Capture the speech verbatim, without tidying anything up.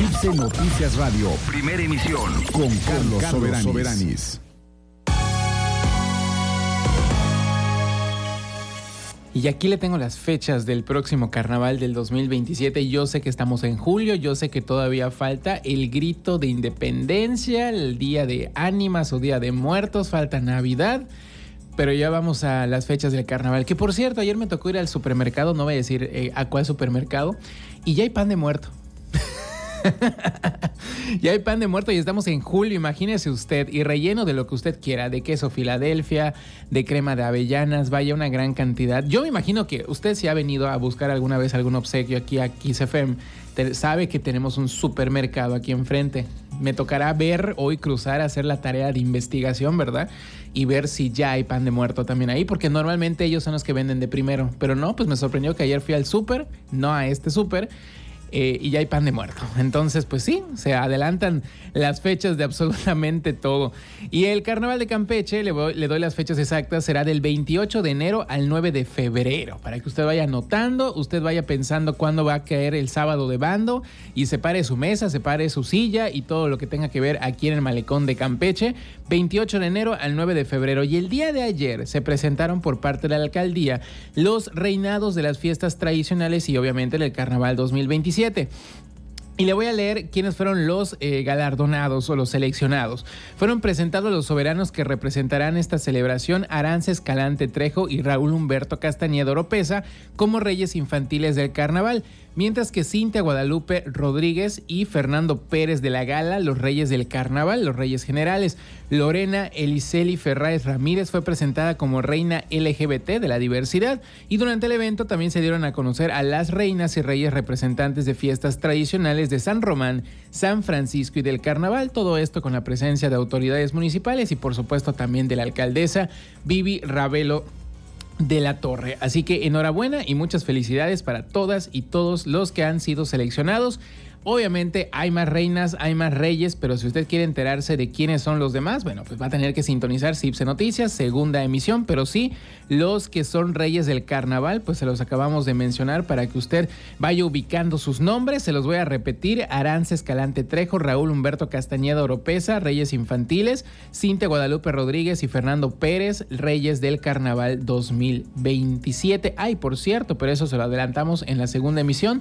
Eclipse Noticias Radio, primera emisión, con Carlos, Carlos Soberanis. Soberanis. Y aquí le tengo las fechas del próximo carnaval del dos mil veintisiete. Yo sé que estamos en julio, yo sé que todavía falta el grito de independencia, el día de ánimas o día de muertos, falta Navidad. Pero ya vamos a las fechas del carnaval. Que por cierto, ayer me tocó ir al supermercado, no voy a decir eh, a cuál supermercado, y ya hay pan de muerto. Ya hay pan de muerto y estamos en julio, imagínese usted, y relleno de lo que usted quiera, de queso Filadelfia, de crema de avellanas, vaya una gran cantidad. Yo me imagino que usted, si ha venido a buscar alguna vez algún obsequio aquí a Kiss F M, te, sabe que tenemos un supermercado aquí enfrente. Me tocará ver hoy, cruzar, hacer la tarea de investigación, ¿verdad? Y ver si ya hay pan de muerto también ahí, porque normalmente ellos son los que venden de primero. Pero no, pues me sorprendió que ayer fui al súper, no a este súper, Eh, y ya hay pan de muerto. Entonces, pues sí, se adelantan las fechas de absolutamente todo. Y el Carnaval de Campeche, le, voy, le doy las fechas exactas, será del veintiocho de enero al nueve de febrero. Para que usted vaya anotando, usted vaya pensando cuándo va a caer el sábado de bando y separe su mesa, separe su silla y todo lo que tenga que ver aquí en el Malecón de Campeche. veintiocho de enero al nueve de febrero. Y el día de ayer se presentaron por parte de la alcaldía los reinados de las fiestas tradicionales y obviamente el Carnaval dos mil veintisiete. Y le voy a leer quiénes fueron los eh, galardonados o los seleccionados. Fueron presentados los soberanos que representarán esta celebración: Arantxa Escalante Trejo y Raúl Humberto Castañeda Oropesa como reyes infantiles del carnaval, mientras que Cintia Guadalupe Rodríguez y Fernando Pérez de la Gala, los reyes del carnaval, los reyes generales. Lorena Eliseli Ferráez Ramírez fue presentada como reina L G B T de la diversidad, y durante el evento también se dieron a conocer a las reinas y reyes representantes de fiestas tradicionales de San Román, San Francisco y del carnaval. Todo esto con la presencia de autoridades municipales y por supuesto también de la alcaldesa Vivi Ravelo de la Torre. Así que enhorabuena y muchas felicidades para todas y todos los que han sido seleccionados. Obviamente hay más reinas, hay más reyes, pero si usted quiere enterarse de quiénes son los demás, bueno, pues va a tener que sintonizar Cipse Noticias, segunda emisión, pero sí, los que son reyes del carnaval, pues se los acabamos de mencionar para que usted vaya ubicando sus nombres. Se los voy a repetir: Arantxa Escalante Trejo, Raúl Humberto Castañeda Oropesa, reyes infantiles; Cintia Guadalupe Rodríguez y Fernando Pérez, reyes del carnaval dos mil veintisiete. Ay, por cierto, pero eso se lo adelantamos en la segunda emisión.